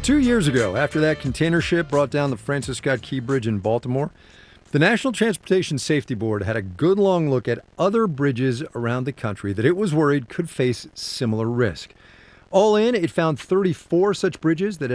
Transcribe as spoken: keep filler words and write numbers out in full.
Two years ago, after that container ship brought down the Francis Scott Key Bridge in Baltimore, the National Transportation Safety Board had a good long look at other bridges around the country that it was worried could face similar risk. All in, it found thirty-four such bridges that